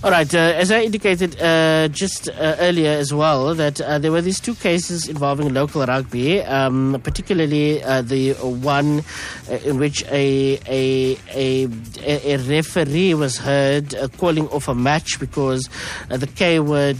All right, as I indicated just earlier as well, that there were these two cases involving local rugby, particularly the one in which a referee was heard calling off a match because the K-word